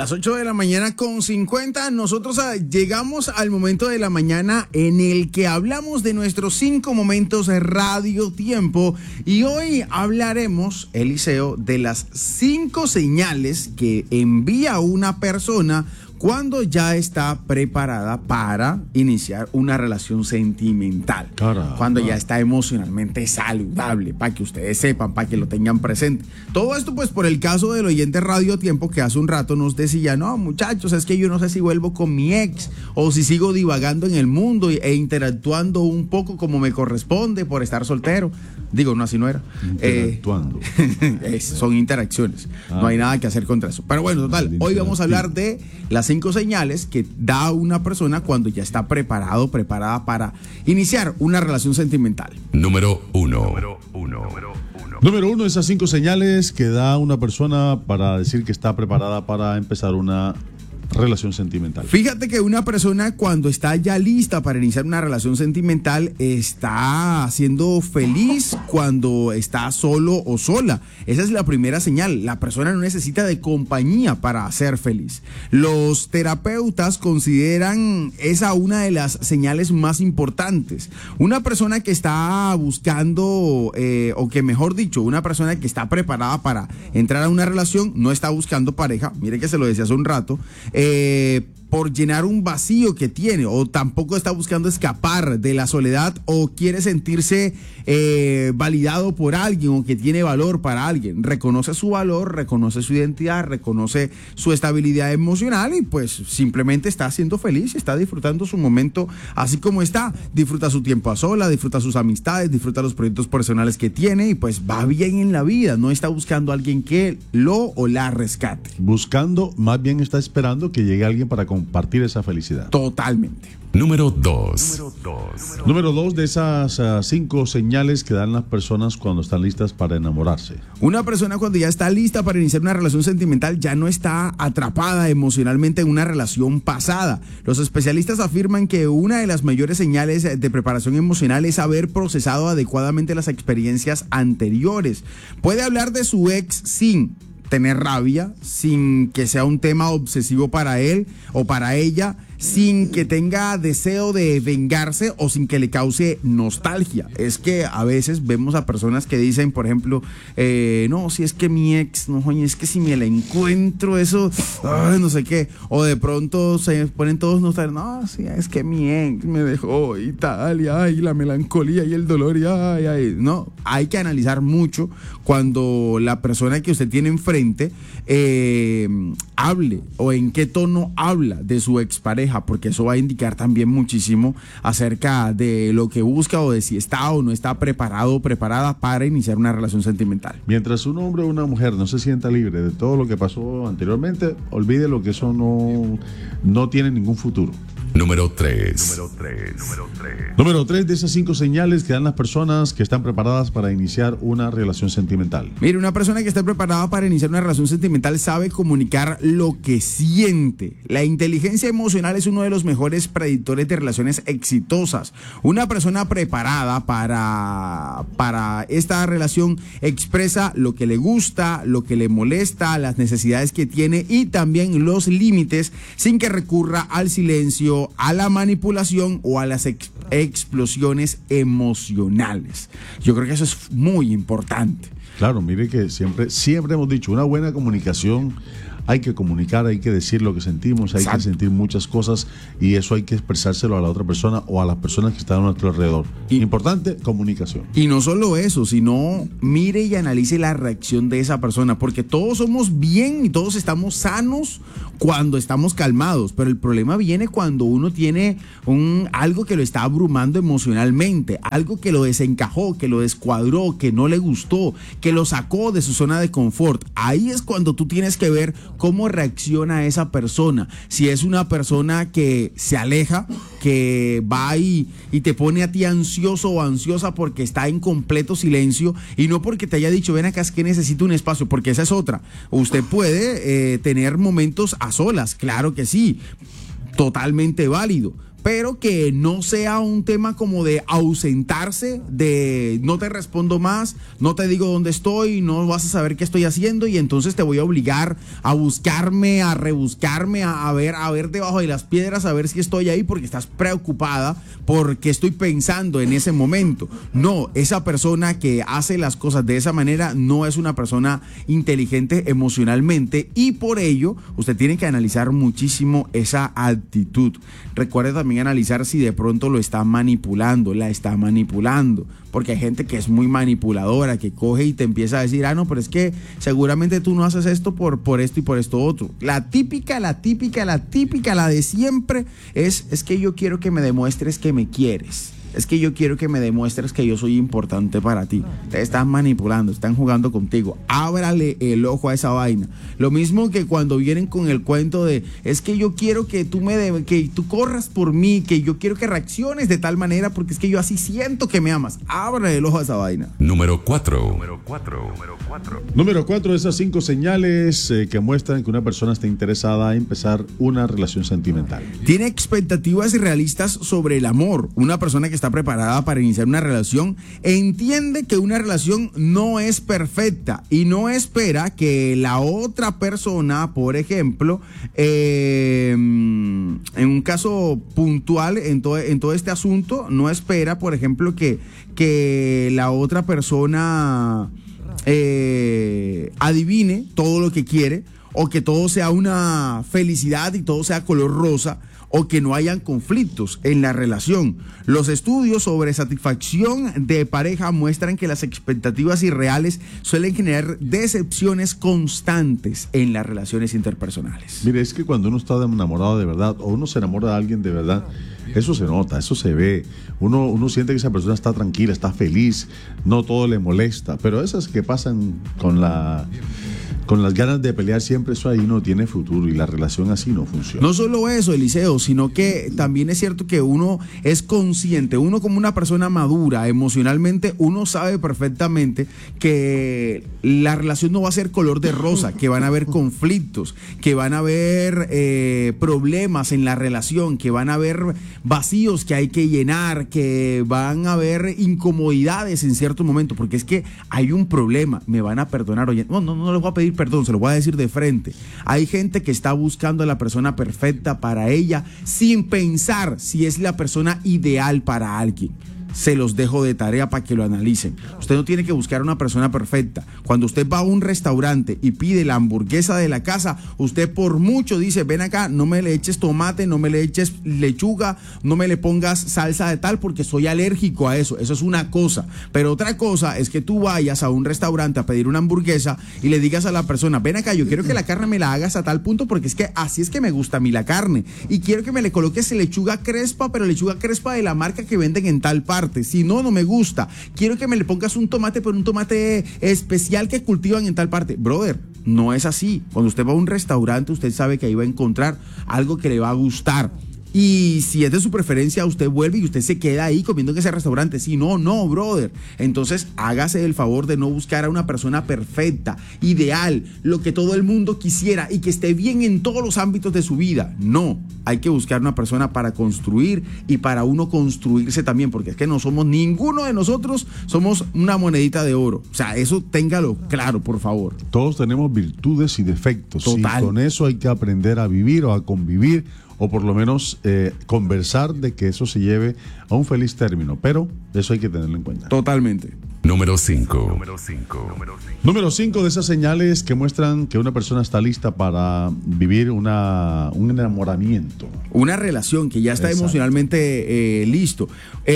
las 8 de la mañana con 50, nosotros llegamos al momento de la mañana en el que hablamos de nuestros 5 momentos de Radio Tiempo y hoy hablaremos, Eliseo, de las 5 señales que envía una persona cuando ya está preparada para iniciar una relación sentimental. Caramba. Cuando ya está emocionalmente saludable, para que ustedes sepan, para que lo tengan presente. Todo esto pues por el caso del oyente Radio Tiempo que hace un rato nos decía, no muchachos, es que yo no sé si vuelvo con mi ex o si sigo divagando en el mundo e interactuando un poco como me corresponde por estar soltero. Digo, no, así no era. Interactuando. Son interacciones. No hay nada que hacer contra eso. Pero bueno, total, hoy vamos a hablar de las 5 señales que da una persona cuando ya está preparada para iniciar una relación sentimental. Número 1. Número 1, esas 5 señales que da una persona para decir que está preparada para empezar una relación sentimental. Fíjate que una persona cuando está ya lista para iniciar una relación sentimental está siendo feliz cuando está solo o sola. Esa es la primera señal. La persona no necesita de compañía para ser feliz. Los terapeutas consideran esa una de las señales más importantes. Una persona que está buscando, o que mejor dicho, una persona que está preparada para entrar a una relación, no está buscando pareja. Mire que se lo decía hace un rato. Por llenar un vacío que tiene, o tampoco está buscando escapar de la soledad, o quiere sentirse validado por alguien, o que tiene valor para alguien. Reconoce su valor, reconoce su identidad, reconoce su estabilidad emocional y pues simplemente está siendo feliz, está disfrutando su momento así como está. Disfruta su tiempo a sola, disfruta sus amistades, disfruta los proyectos personales que tiene y pues va bien en la vida. No está buscando a alguien que lo o la rescate. Buscando, más bien está esperando que llegue alguien para compartir esa felicidad. Totalmente. Número 2. Número 2 de esas 5 señales que dan las personas cuando están listas para enamorarse. Una persona cuando ya está lista para iniciar una relación sentimental ya no está atrapada emocionalmente en una relación pasada. Los especialistas afirman que una de las mayores señales de preparación emocional es haber procesado adecuadamente las experiencias anteriores. Puede hablar de su ex sin tener rabia, sin que sea un tema obsesivo para él o para ella, sin que tenga deseo de vengarse o sin que le cause nostalgia. Es que a veces vemos a personas que dicen, por ejemplo, no, si es que mi ex, no, es que si me la encuentro, eso, no sé qué. O de pronto se ponen todos nostálgicos, no, si es que mi ex me dejó y tal, y ay, la melancolía y el dolor, y ay. No, hay que analizar mucho cuando la persona que usted tiene enfrente hable o en qué tono habla de su expareja, porque eso va a indicar también muchísimo acerca de lo que busca o de si está o no está preparado o preparada para iniciar una relación sentimental. Mientras un hombre o una mujer no se sienta libre de todo lo que pasó anteriormente, olvide lo que eso no tiene ningún futuro. Número 3. Número 3 de esas 5 señales que dan las personas que están preparadas para iniciar una relación sentimental. Mire, una persona que está preparada para iniciar una relación sentimental sabe comunicar lo que siente. La inteligencia emocional es uno de los mejores predictores de relaciones exitosas. Una persona preparada para esta relación expresa lo que le gusta, lo que le molesta, las necesidades que tiene y también los límites sin que recurra al silencio, a la manipulación o a las explosiones emocionales. Yo creo que eso es muy importante. Claro, mire que siempre hemos dicho, una buena comunicación, hay que comunicar, hay que decir lo que sentimos, hay Exacto. que sentir muchas cosas y eso hay que expresárselo a la otra persona o a las personas que están a nuestro alrededor. Importante, comunicación. Y no solo eso, sino mire y analice la reacción de esa persona, porque todos somos bien y todos estamos sanos cuando estamos calmados, pero el problema viene cuando uno tiene algo que lo está abrumando emocionalmente, algo que lo desencajó, que lo descuadró, que no le gustó, que lo sacó de su zona de confort. Ahí es cuando tú tienes que ver cómo reacciona esa persona. Si es una persona que se aleja, que va y te pone a ti ansioso o ansiosa porque está en completo silencio y no porque te haya dicho, ven acá, es que necesito un espacio, porque esa es otra. Usted puede tener momentos a solas, claro que sí, totalmente válido. pero que no sea un tema como de ausentarse, de no te respondo más, no te digo dónde estoy, no vas a saber qué estoy haciendo y entonces te voy a obligar a buscarme, a rebuscarme, a ver debajo de las piedras, a ver si estoy ahí porque estás preocupada porque estoy pensando en ese momento. No, esa persona que hace las cosas de esa manera no es una persona inteligente emocionalmente y por ello usted tiene que analizar muchísimo esa actitud. Recuerde también analizar si de pronto lo está manipulando, la está manipulando, porque hay gente que es muy manipuladora, que coge y te empieza a decir, no, pero es que seguramente tú no haces esto por esto y por esto otro. La típica, la de siempre es que yo quiero que me demuestres que me quieres. Es que yo quiero que me demuestres que yo soy importante para ti. Te están manipulando, están jugando contigo. Ábrale el ojo a esa vaina. Lo mismo que cuando vienen con el cuento de, es que yo quiero que que tú corras por mí, que yo quiero que reacciones de tal manera porque es que yo así siento que me amas. Ábrale el ojo a esa vaina. Número 4. Número 4, esas 5 señales que muestran que una persona está interesada en empezar una relación sentimental. Tiene expectativas irrealistas sobre el amor. Una persona que está preparada para iniciar una relación entiende que una relación no es perfecta y no espera que la otra persona, por ejemplo, en un caso puntual en todo este asunto, no espera, por ejemplo, que la otra persona adivine todo lo que quiere o que todo sea una felicidad y todo sea color rosa, o que no hayan conflictos en la relación. Los estudios sobre satisfacción de pareja muestran que las expectativas irreales suelen generar decepciones constantes en las relaciones interpersonales. Mire, es que cuando uno está enamorado de verdad, o uno se enamora de alguien de verdad, eso se nota, eso se ve. Uno siente que esa persona está tranquila, está feliz, no todo le molesta, pero esas que pasan con las ganas de pelear siempre, eso ahí no tiene futuro y la relación así no funciona. No solo eso, Eliseo, sino que también es cierto que uno es consciente, uno como una persona madura emocionalmente, uno sabe perfectamente que la relación no va a ser color de rosa, que van a haber conflictos, que van a haber problemas en la relación, que van a haber vacíos que hay que llenar, que van a haber incomodidades en cierto momento, porque es que hay un problema, me van a perdonar, oye, no les voy a pedir perdón, se lo voy a decir de frente. Hay gente que está buscando a la persona perfecta para ella sin pensar si es la persona ideal para alguien. Se los dejo de tarea para que lo analicen. Usted no tiene que buscar una persona perfecta. Cuando usted va a un restaurante y pide la hamburguesa de la casa, usted por mucho dice, ven acá, no me le eches tomate, no me le eches lechuga, no me le pongas salsa de tal porque soy alérgico a eso. Eso es una cosa. Pero otra cosa es que tú vayas a un restaurante a pedir una hamburguesa y le digas a la persona, ven acá, yo quiero que la carne me la hagas a tal punto porque es que así es que me gusta a mí la carne. Y quiero que me le coloques lechuga crespa, pero lechuga crespa de la marca que venden en tal parte. Si no me gusta. Quiero que me le pongas un tomate, pero un tomate especial que cultivan en tal parte. Brother, no es así. Cuando usted va a un restaurante, usted sabe que ahí va a encontrar algo que le va a gustar. Y si es de su preferencia, usted vuelve y usted se queda ahí comiendo en ese restaurante. Si no, brother. Entonces, hágase el favor de no buscar a una persona perfecta, ideal, lo que todo el mundo quisiera y que esté bien en todos los ámbitos de su vida. No, hay que buscar una persona para construir y para uno construirse también, porque es que no somos, ninguno de nosotros somos una monedita de oro. O sea, eso téngalo claro, por favor. Todos tenemos virtudes y defectos. Total. Y con eso hay que aprender a vivir o a convivir, o por lo menos conversar de que eso se lleve a un feliz término, pero eso hay que tenerlo en cuenta. Totalmente. Número 5. Número 5 de esas señales que muestran que una persona está lista para vivir un enamoramiento. Una relación que ya está Exacto. emocionalmente listo.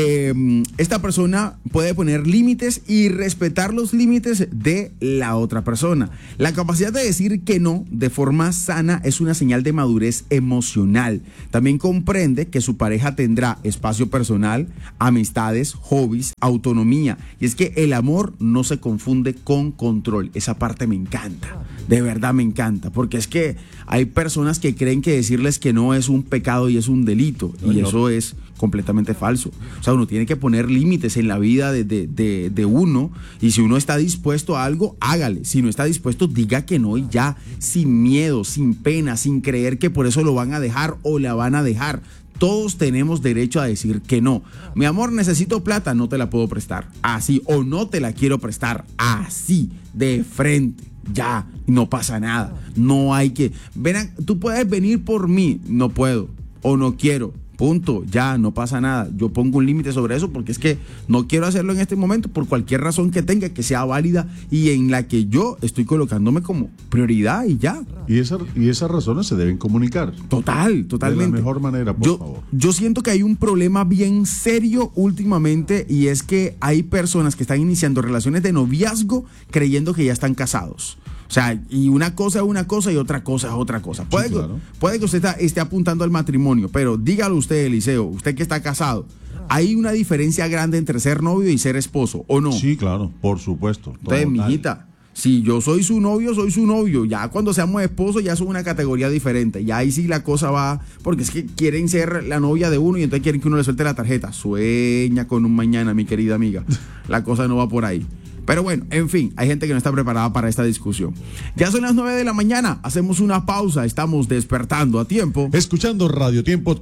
Esta persona puede poner límites y respetar los límites de la otra persona. La capacidad de decir que no de forma sana es una señal de madurez emocional. También comprende que su pareja tendrá espacio personal, amistades, hobbies, autonomía. Y es que el amor no se confunde con control. Esa parte me encanta. De verdad me encanta. Porque es que hay personas que creen que decirles que no es un pecado y es un delito. Y eso es completamente falso. O sea, uno tiene que poner límites en la vida de uno. Y si uno está dispuesto a algo, hágale. Si no está dispuesto, diga que no y ya. Sin miedo, sin pena, sin creer que por eso lo van a dejar o la van a dejar. Todos tenemos derecho a decir que no. Mi amor, necesito plata, no te la puedo prestar. Así, o no te la quiero prestar. Así, de frente. Ya, no pasa nada. No hay que... Ven, tú puedes venir por mí. No puedo. O no quiero. Punto, ya, no pasa nada. Yo pongo un límite sobre eso porque es que no quiero hacerlo en este momento por cualquier razón que tenga, que sea válida y en la que yo estoy colocándome como prioridad y ya. Y esas razones se deben comunicar. Totalmente. De la mejor manera, por favor. Yo siento que hay un problema bien serio últimamente y es que hay personas que están iniciando relaciones de noviazgo creyendo que ya están casados. O sea, y una cosa es una cosa y otra cosa es otra cosa. Puede que usted esté apuntando al matrimonio, pero dígalo usted, Eliseo, usted que está casado, ¿hay una diferencia grande entre ser novio y ser esposo, o no? Sí, claro, por supuesto. Entonces, mijita, si yo soy su novio, soy su novio. Ya cuando seamos esposos, ya son una categoría diferente. Ya ahí sí la cosa va, porque es que quieren ser la novia de uno y entonces quieren que uno le suelte la tarjeta. Sueña con un mañana, mi querida amiga. La cosa no va por ahí. Pero bueno, en fin, hay gente que no está preparada para esta discusión. Ya son las 9 de la mañana, hacemos una pausa, estamos despertando a tiempo. Escuchando Radio Tiempo.